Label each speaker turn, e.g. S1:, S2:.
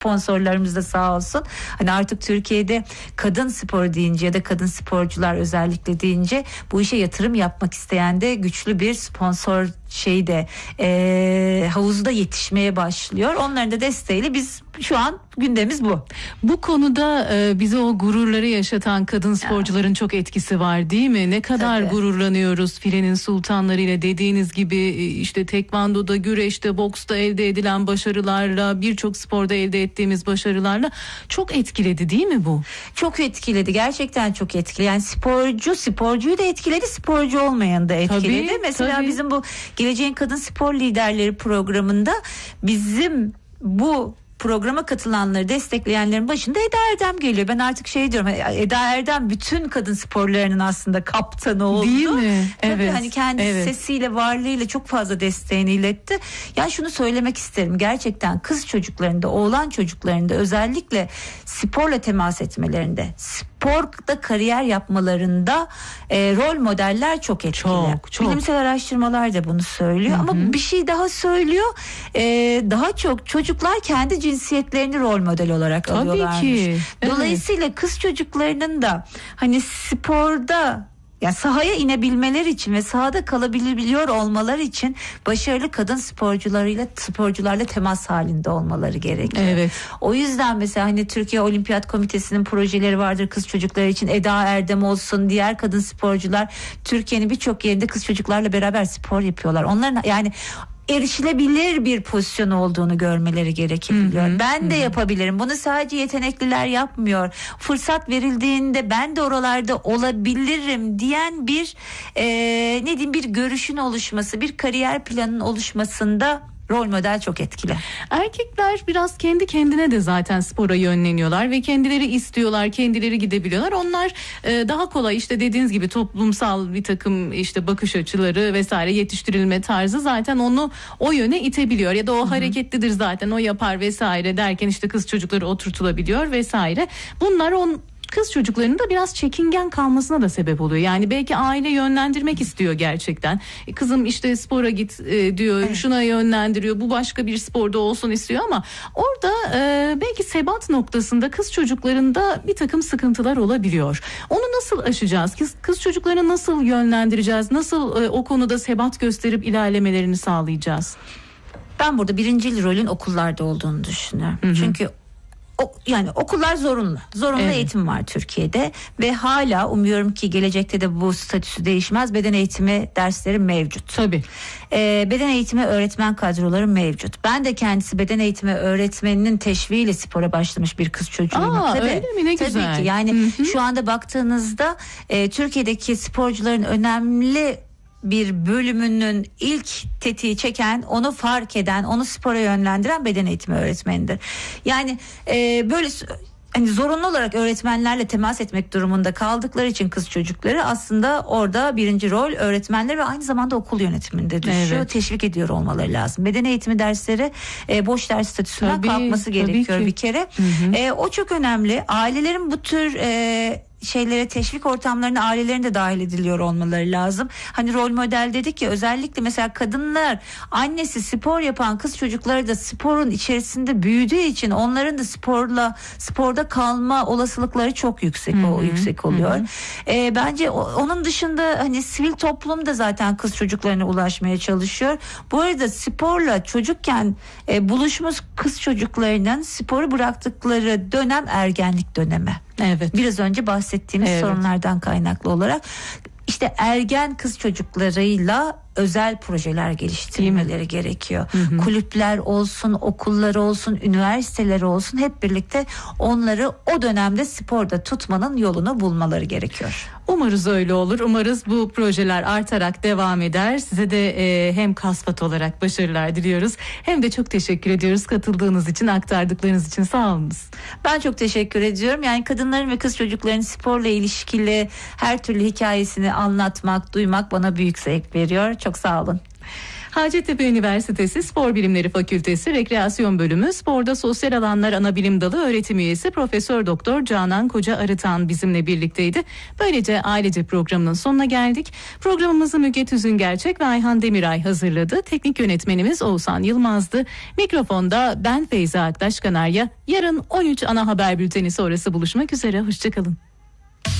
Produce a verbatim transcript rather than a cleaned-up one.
S1: sponsorlarımız da sağ olsun. Hani artık Türkiye'de kadın spor deyince ya da kadın sporcular özellikle deyince bu işe yatırım yapmak isteyen de güçlü bir sponsor şeyde e, havuzu da yetişmeye başlıyor. Onların da desteğiyle biz şu an gündemimiz bu.
S2: Bu konuda e, bize o gururları yaşatan kadın sporcuların ya. çok etkisi var değil mi? Ne kadar Tabii. gururlanıyoruz filenin sultanlarıyla, dediğiniz gibi işte tekvandoda, güreşte, boksta elde edilen başarılarla, birçok sporda elde ettiğimiz başarılarla çok etkiledi değil mi bu?
S1: Çok etkiledi, gerçekten çok etkiledi. Yani sporcu sporcuyu da etkiledi, sporcu olmayanı da etkiledi. Tabii, Mesela tabii. bizim bu Geleceğin Kadın Spor Liderleri programında bizim bu programa katılanları destekleyenlerin başında Eda Erdem geliyor. Ben artık şey diyorum, Eda Erdem bütün kadın sporlarının aslında kaptanı oldu.
S2: Değil mi?
S1: Tabii
S2: evet.
S1: hani kendi evet. sesiyle, varlığıyla çok fazla desteğini iletti. Yani şunu söylemek isterim. Gerçekten kız çocuklarında, oğlan çocuklarında özellikle sporla temas etmelerinde, sporda kariyer yapmalarında e, rol modeller çok etkili.
S2: Çok, çok.
S1: Bilimsel araştırmalar da bunu söylüyor. Hı-hı. Ama bir şey daha söylüyor. E, daha çok çocuklar kendi cinsiyetlerini rol model olarak
S2: Tabii
S1: alıyorlarmış.
S2: ki.
S1: Dolayısıyla evet. kız çocuklarının da hani sporda, yani sahaya inebilmeler için ve sahada kalabiliyor olmalar için başarılı kadın sporcularıyla sporcularla temas halinde olmaları gerekiyor.
S2: Evet.
S1: O yüzden mesela hani Türkiye Olimpiyat Komitesi'nin projeleri vardır kız çocukları için. Eda Erdem olsun, diğer kadın sporcular Türkiye'nin birçok yerinde kız çocuklarla beraber spor yapıyorlar. Onların yani erişilebilir bir pozisyon olduğunu görmeleri gerekebiliyor. Hı hı, ben de hı. yapabilirim. Bunu sadece yetenekliler yapmıyor. Fırsat verildiğinde ben de oralarda olabilirim diyen bir e, ne diyeyim bir görüşün oluşması, bir kariyer planının oluşmasında rol model çok etkili.
S2: Erkekler biraz kendi kendine de zaten spora yönleniyorlar ve kendileri istiyorlar, kendileri gidebiliyorlar. Onlar e, daha kolay işte dediğiniz gibi toplumsal bir takım işte bakış açıları vesaire, yetiştirilme tarzı zaten onu o yöne itebiliyor ya da o Hı-hı. hareketlidir zaten, o yapar vesaire derken işte kız çocukları oturtulabiliyor vesaire. Bunlar on kız çocuklarının da biraz çekingen kalmasına da sebep oluyor. Yani belki aile yönlendirmek istiyor gerçekten. Kızım işte spora git e, diyor, evet. şuna yönlendiriyor. Bu başka bir sporda olsun istiyor ama orada e, belki sebat noktasında kız çocuklarında bir takım sıkıntılar olabiliyor. Onu nasıl aşacağız? Kız, kız çocuklarını nasıl yönlendireceğiz? Nasıl e, o konuda sebat gösterip ilerlemelerini sağlayacağız?
S1: Ben burada birincil rolün okullarda olduğunu düşünüyorum. Hı hı. Çünkü O, yani okullar zorunlu. Zorunlu evet. eğitim var Türkiye'de ve hala umuyorum ki gelecekte de bu statüsü değişmez. Beden eğitimi dersleri mevcut.
S2: Tabii.
S1: Ee, beden eğitimi öğretmen kadroları mevcut. Ben de kendisi beden eğitimi öğretmeninin teşviğiyle spora başlamış bir kız çocuğuyum.
S2: Aa,
S1: Tabii,
S2: öyle mi? Ne
S1: tabii
S2: güzel.
S1: ki. Yani
S2: Hı-hı.
S1: şu anda baktığınızda e, Türkiye'deki sporcuların önemli bir bölümünün ilk tetiği çeken, onu fark eden, onu spora yönlendiren beden eğitimi öğretmenidir. Yani e, böyle hani zorunlu olarak öğretmenlerle temas etmek durumunda kaldıkları için kız çocukları aslında orada birinci rol öğretmenler ve aynı zamanda okul yönetiminde düşüyor. Evet. Teşvik ediyor olmaları lazım. Beden eğitimi dersleri e, boş ders statüsünden tabii, kalkması gerekiyor bir kere. Hı hı. E, o çok önemli. Ailelerin bu tür e, şeylere, teşvik ortamlarına ailelerin de dahil ediliyor olmaları lazım. Hani rol model dedik ya, özellikle mesela kadınlar, annesi spor yapan kız çocukları da sporun içerisinde büyüdüğü için onların da sporla sporda kalma olasılıkları çok yüksek Hı-hı. o yüksek oluyor. E, bence o, onun dışında hani sivil toplum da zaten kız çocuklarına ulaşmaya çalışıyor. Bu arada sporla çocukken e, buluşmuş kız çocuklarının sporu bıraktıkları dönem ergenlik dönemi.
S2: Evet.
S1: Biraz önce bahsettiğimiz evet. sorunlardan kaynaklı olarak işte ergen kız çocuklarıyla özel projeler geliştirmeleri gerekiyor. Hı hı. Kulüpler olsun, okullar olsun, üniversiteler olsun, hep birlikte onları o dönemde sporda tutmanın yolunu bulmaları gerekiyor.
S2: Umarız öyle olur. Umarız bu projeler artarak devam eder. Size de e, hem Kasfat olarak başarılar diliyoruz. Hem de çok teşekkür ediyoruz katıldığınız için, aktardıklarınız için. Sağ olunuz.
S1: Ben çok teşekkür ediyorum. Yani kadınların ve kız çocukların sporla ilişkili her türlü hikayesini anlatmak, duymak bana büyük zevk veriyor. Çok sağ olun.
S2: Hacettepe Üniversitesi Spor Bilimleri Fakültesi Rekreasyon Bölümü Sporda Sosyal Alanlar Anabilim Dalı öğretim üyesi Profesör Doktor Canan Koca Arıtan bizimle birlikteydi. Böylece ailece programının sonuna geldik. Programımızı Müge Tüzüngerçek ve Ayhan Demiray hazırladı. Teknik yönetmenimiz Oğuzhan Yılmaz'dı. Mikrofonda ben Feyza Aktaş Kanarya. Yarın on üç ana haber bülteni sonrası buluşmak üzere. Hoşçakalın.